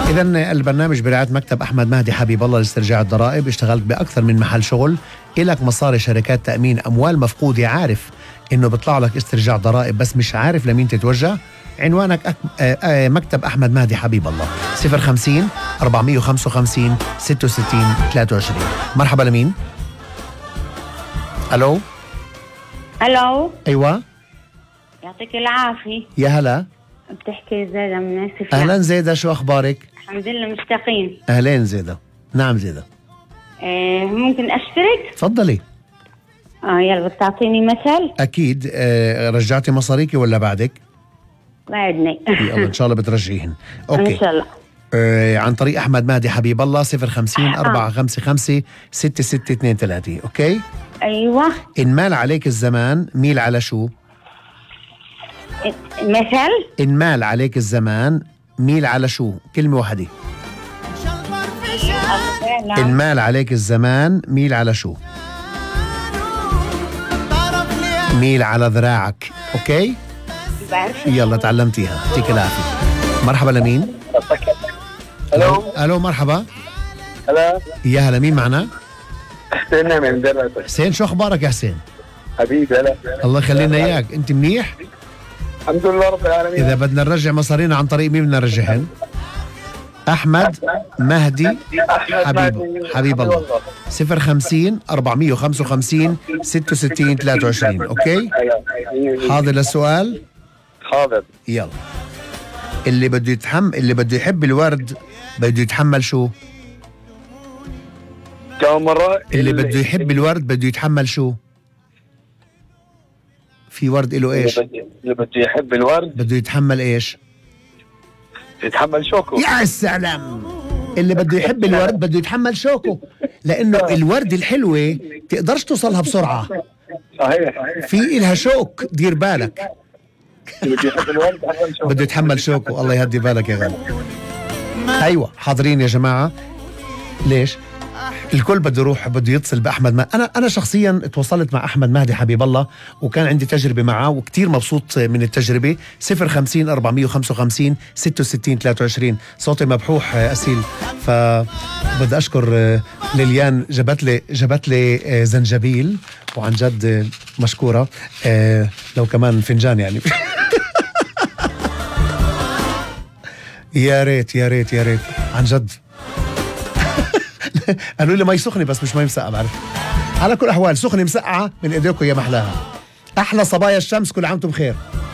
إذا البرنامج برعاية مكتب أحمد مهدي حبيب الله لاسترجاع الضرائب. اشتغلت بأكثر من محل شغل، إلك مصاري شركات تأمين أموال مفقودة، عارف إنه بيطلع لك استرجاع ضرائب بس مش عارف لمين تتوجه. عنوانك مكتب أحمد مهدي حبيب الله 050 455 66 23. مرحبا، لمين؟ ألو. ألو. أيوة، يعطيك العافية. يا هلا. بتحكي زيدة من آسف. أهلا زيدة، شو أخبارك؟ الحمد لله مشتاقين. أهلين زيدة. نعم زيدة. ممكن أشترك؟ تفضلي. يلا بتعطيني مثل؟ أكيد. رجعتي مصاريكي ولا بعدك؟ بعدني. يلا إن شاء الله بترجعيهن. أوكي. إن شاء الله. عن طريق أحمد مهدي حبيب الله 050 455 6623. أوكي. أيوة. إن مال عليك الزمان ميل على شو؟ مثل؟ إن مال عليك الزمان ميل على شو؟ كلمة واحدة. إن مال عليك الزمان ميل على شو؟ ميل على ذراعك. أوكي؟ يلا تعلمتيها، يعطيك العافية. مرحبا، لمين؟ الو. الو، مرحبا. هلا. يا هلا، مين معنا؟ حسين من درعا. حسين، شو اخبارك يا حسين؟ حبيبي هلا. الله يخلينا اياك، انت منيح؟ الحمد لله رب العالمين. اذا بدنا نرجع مصارينا عن طريق مين بدنا نرجعهن؟ احمد مهدي حبيب الله 050 455 66 23. اوكي؟ حاضر للسؤال؟ حاضر. يلا. اللي بده يحب الورد بده يتحمل شو؟ كم مرة؟ اللي بده يحب الورد بده يتحمل شو؟ في ورد له ايش؟ اللي بده يحب الورد بده يتحمل ايش؟ يتحمل شوكه. يا سلام. اللي بده يحب الورد بده يتحمل شوكه، لانه الورد الحلوة تقدرش توصلها بسرعة. صحيح. في إلها شوك، دير بالك. اللي بده يحب الورد بده يتحمل شوكه. الله يهدي بالك يا غالي. ايوه، حاضرين يا جماعة. ليش؟ الكل بده يروح، بده يتصل بأحمد أنا شخصيا تواصلت مع أحمد مهدي حبيب الله وكان عندي تجربة معه وكتير مبسوط من التجربة. 050 455 66 23. صوتي مبحوح أسيل، فبدي أشكر ليليان جبت لي زنجبيل، وعن جد مشكورة. لو كمان فنجان يعني. يا ريت يا ريت يا ريت عن جد. قالوا لي مي سخنة بس مش مي مسقعة، بعرف. على كل أحوال سخنة مسقعة من إيديكم يا محلاها. أحلى صبايا الشمس، كل عام وانتم بخير.